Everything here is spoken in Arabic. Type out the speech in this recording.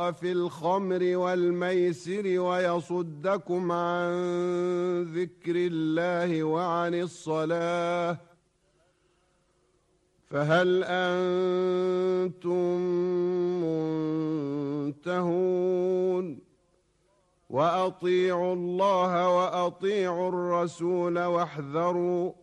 الشفعاء في الخمر والميسر ويصدكم عن ذكر الله وعن الصلاة فهل أنتم منتهون وأطيعوا الله وأطيعوا الرسول واحذروا